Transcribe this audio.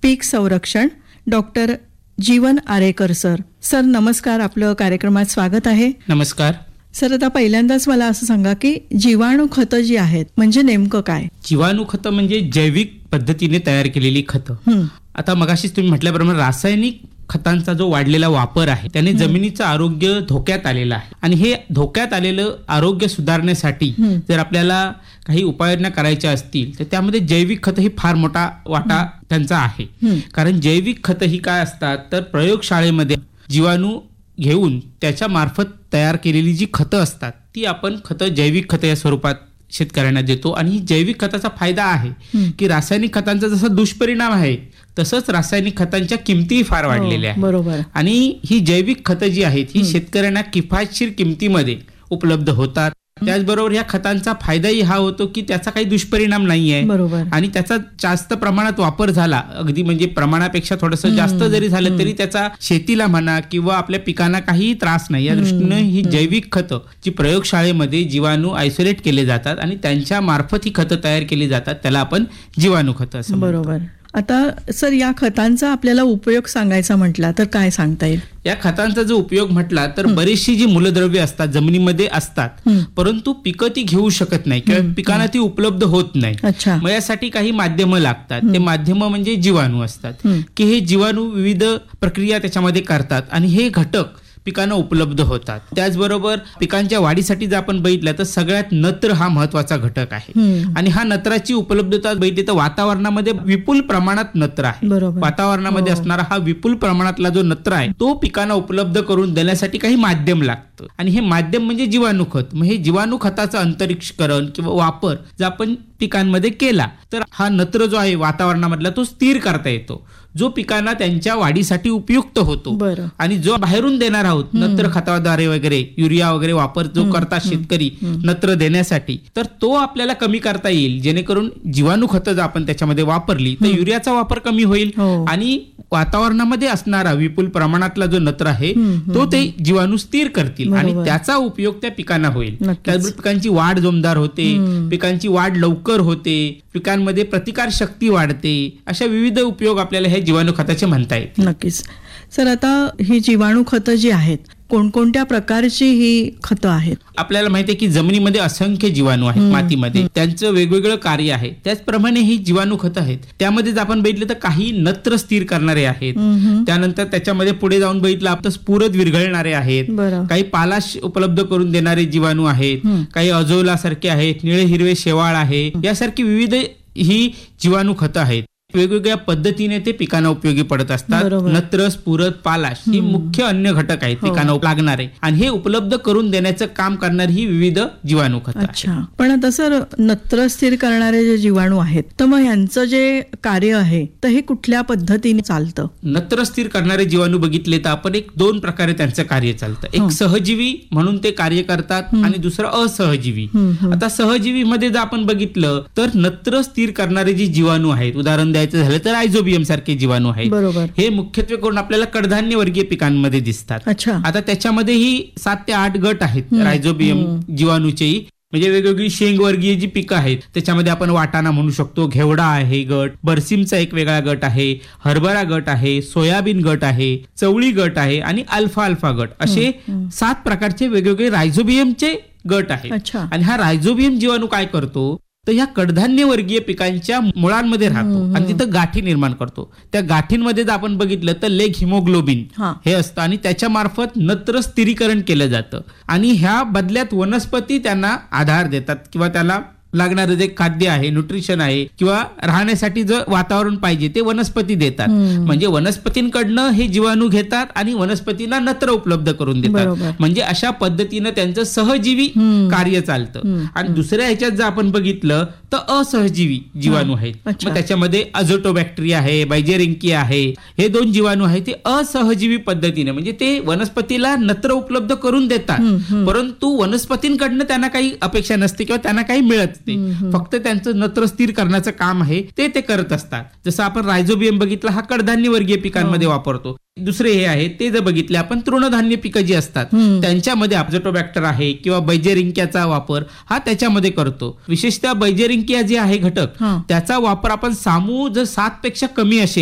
पीक संरक्षण डॉक्टर जीवन Arekar sir. Sir नमस्कार, आपलं कार्यक्रमात स्वागत आहे. नमस्कार सर, आता पहिल्यांदाच मला असं सांगा की जीवाणू खतं जी आहेत म्हणजे नेमकं काय? जीवाणू खतं म्हणजे जैविक पद्धतीने तयार केलेली खतं. आता मगाशीच तुम्ही म्हटल्याप्रमाणे रासायनिक खतांचा जो वाढलेला वापर आहे त्याने जमिनीचं आरोग्य धोक्यात आलेलं आहे आणि हे धोक्यात आलेलं आरोग्य सुधारण्यासाठी जर आपल्याला काही उपाययोजना करायच्या असतील तर त्यामध्ये जैविक खत ही फार मोठा वाटा त्यांचा आहे. कारण जैविक खत ही काय असतात तर प्रयोगशाळेमध्ये जीवाणू घेऊन त्याच्या मार्फत तयार केलेली जी खतं असतात ती आपण खतं जैविक खतं या स्वरूपात शेतकऱ्यांना देतो. आणि ही जैविक खताचा फायदा आहे की रासायनिक खतांचा जसा दुष्परिणाम आहे तसंच रासायनिक खतांच्या किमती फार वाढलेल्या आहेत. बरोबर. आणि ही जैविक खतं जी आहेत ही शेतकऱ्यांना किफायतशीर किमतीमध्ये उपलब्ध होतात. त्याचबरोबर या खतांचा फायदाही हा होतो की त्याचा काही दुष्परिणाम नाही आहे. बरोबर. आणि त्याचा जास्त प्रमाणात वापर झाला, अगदी म्हणजे प्रमाणापेक्षा थोडंसं जास्त जरी झालं तरी त्याचा शेतीला म्हणा किंवा आपल्या पिकांना काही त्रास नाही. या दृष्टीनं ही जैविक खतं जी प्रयोगशाळेमध्ये जीवाणू आयसोलेट केले जातात आणि त्यांच्या मार्फत ही खतं तयार केली जातात त्याला आपण जीवाणू खतं असं म्हणतो. बरोबर. आता सर या खतांचा आपल्याला उपयोग सांगायचा म्हटला तर काय सांगता येईल? या खतांचा जो उपयोग म्हटला तर बरीचशी जी मूलद्रव्य असतात जमिनीमध्ये असतात परंतु पिकं ती घेऊ शकत नाही किंवा पिकांना ती उपलब्ध होत नाही. अच्छा. मग यासाठी काही माध्यमं लागतात. ते माध्यमं म्हणजे जीवाणू असतात की हे जीवाणू विविध प्रक्रिया त्याच्यामध्ये करतात आणि हे घटक पिकांना उपलब्ध होतात. त्याचबरोबर पिकांच्या वाढीसाठी जर आपण बघितलं तर सगळ्यात नत्र हा महत्वाचा घटक आहे. आणि हा नत्राची उपलब्धता बघितली तर वातावरणामध्ये विपुल प्रमाणात नत्र आहे. वातावरणामध्ये असणारा हा विपुल प्रमाणातला जो नत्र आहे तो पिकांना उपलब्ध करून देण्यासाठी काही माध्यम लागतं आणि हे माध्यम म्हणजे जीवाणू खत. मग हे जीवाणू खताचं अंतरिक्षकरण किंवा वापर जर आपण पिकांमध्ये केला तर हा नत्र जो आहे वातावरणामधला तो स्थिर करता येतो, जो पिकांना त्यांच्या वाढीसाठी उपयुक्त होतो. आणि जो बाहेरून देणार आहोत नत्र खताद्वारे वगैरे युरिया वगैरे वापर जो करतात शेतकरी नत्र देण्यासाठी तर तो आपल्याला कमी करता येईल. जेणेकरून जीवाणू खतं जर आपण त्याच्यामध्ये वापरली तर युरियाचा वापर कमी होईल आणि वातावरणामध्ये असणारा विपुल प्रमाणातला जो नत्र आहे तो ते जीवाणू स्थिर करतील आणि त्याचा उपयोग त्या पिकांना होईल. त्याचबरोबर पिकांची वाढ जोमदार होते, पिकांची वाढ लवकर होते, पिकांमध्ये प्रतिकार शक्ती वाढते. अशा विविध उपयोग आपल्याला हे जीवाणू खताचे म्हणता येईल. नक्कीच. सर आता ही जीवाणू खतं जी आहेत कोणकोणत्या प्रकारची ही खतं आहेत? आपल्याला माहिती आहे की जमिनीमध्ये असंख्य जीवाणू आहेत मातीमध्ये, त्यांचं वेगवेगळं कार्य आहे. त्याचप्रमाणे ही जीवाणू खतं आहेत त्यामध्ये जर आपण बघितलं तर काही नत्र स्थिर करणारे आहेत, त्यानंतर त्याच्यामध्ये पुढे जाऊन बघितलं आपण स्फुरद विरघळणारे आहेत, काही पालाश उपलब्ध करून देणारे जीवाणू आहेत, काही अजोला सारखे आहेत, निळे हिरवे शेवाळ आहे, यासारखी विविध ही जीवाणू खतं आहेत. वेगवेगळ्या पद्धतीने ते पिकांना उपयोगी पडत असतात. नत्र, स्फुरद, पालाश ही मुख्य अन्य घटक आहेत पिकांना लागणारे आणि हे उपलब्ध करून देण्याचं काम करणारी ही विविध जीवाणू खतं. अच्छा. पण आता सर नत्र स्थिर करणारे जे जीवाणू आहेत तर मग यांचं जे कार्य आहे तर हे कुठल्या पद्धतीने चालतं? नत्र स्थिर करणारे जीवाणू बघितले तर आपण एक दोन प्रकारे त्यांचं कार्य चालतं. एक सहजीवी म्हणून ते कार्य करतात आणि दुसरं असहजीवी. आता सहजीवी मध्ये जर आपण बघितलं तर नत्र स्थिर करणारे जे जीवाणू आहेत, उदाहरण द्यायचं झालं तर रायझोबियम सारखे जीवाणू आहेत. हे मुख्यत्वे करून आपल्याला कडधान्य वर्गीय पिकांमध्ये दिसतात. आता त्याच्यामध्येही 7 ते 8 गट आहेत रायझोबियम जीवाणूचेही. म्हणजे वेगवेगळी शेंगवर्गीय जी पिकं आहेत त्याच्यामध्ये आपण वाटाणा म्हणू शकतो, घेवडा आहे गट, बरसिमचा एक वेगळा गट आहे, हरभरा गट आहे, सोयाबीन गट आहे, चवळी गट आहे आणि अल्फा गट, असे 7 प्रकारचे वेगवेगळे रायझोबियमचे गट आहेत. आणि हा रायझोबियम जीवाणू काय करतो तर या कडधान्य वर्गीय पिकांच्या मुळांमध्ये राहतो आणि तिथं गाठी निर्माण करतो. त्या गाठींमध्ये जर आपण बघितलं तर लेग हिमोग्लोबिन हे असतं आणि त्याच्या मार्फत नत्र स्थिरीकरण केलं जातं आणि ह्या बदल्यात वनस्पती त्यांना आधार देतात किंवा त्याला लागणारं जे खाद्य आहे, न्यूट्रिशन आहे किंवा राहण्यासाठी जे वातावरण पाहिजे ते वनस्पती देतात. म्हणजे वनस्पतींकडनं हे जीवाणू घेतात आणि वनस्पतींना नत्र उपलब्ध करून देतात. म्हणजे अशा पद्धतीनं त्यांचं सहजीवी कार्य चालतं. आणि दुसऱ्या ह्याच्यात जर आपण बघितलं तर असहजीवी जीवाणू आहेत. मग त्याच्यामध्ये अझोटोबॅक्टेरिया आहे, बायजेरिंकिया आहे, हे 2 जीवाणू आहेत. ते असहजीवी पद्धतीने म्हणजे ते वनस्पतीला नत्र उपलब्ध करून देतात परंतु वनस्पतींकडनं त्यांना काही अपेक्षा नसते किंवा त्यांना काही मिळत नाही. फक्त त्यांचं नत्र स्थिर करण्याचं काम आहे ते करत असतात. जसं आपण रायझोबियम बघितला हा कडधान्य वर्गीय पिकांमध्ये वापरतो. दुसरे हे आहे ते जर बघितले आपण तृणधान्य पिकं जी असतात त्यांच्यामध्ये अझोटोबॅक्टर आहे किंवा बैजेरिंकियाचा वापर हा त्याच्यामध्ये करतो. विशेषतः बैजेरिंकिया जे आहे घटक त्याचा वापर आपण सामू जर 7 पेक्षा कमी असेल